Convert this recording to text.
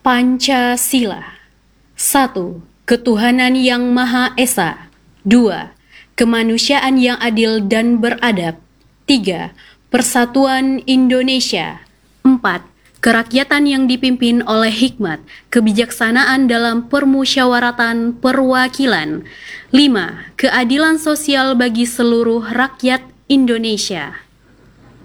Pancasila. 1. Ketuhanan yang Maha Esa. 2. Kemanusiaan yang adil dan beradab. 3. Persatuan Indonesia. 4. Kerakyatan yang dipimpin oleh hikmat, kebijaksanaan dalam permusyawaratan perwakilan. 5. Keadilan sosial bagi seluruh rakyat Indonesia.